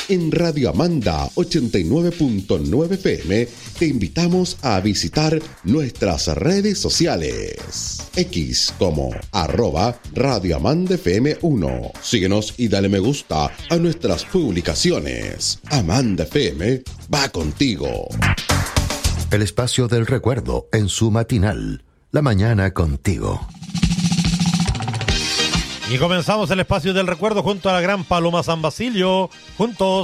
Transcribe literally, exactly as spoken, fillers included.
En Radio Amanda ochenta y nueve punto nueve F M te invitamos a visitar nuestras redes sociales. X como arroba Radio Amanda F M uno. Síguenos y dale me gusta a nuestras publicaciones. Amanda F M va contigo. El espacio del recuerdo en su matinal. La mañana contigo. Y comenzamos el espacio del recuerdo junto a la gran Paloma San Basilio. Juntos.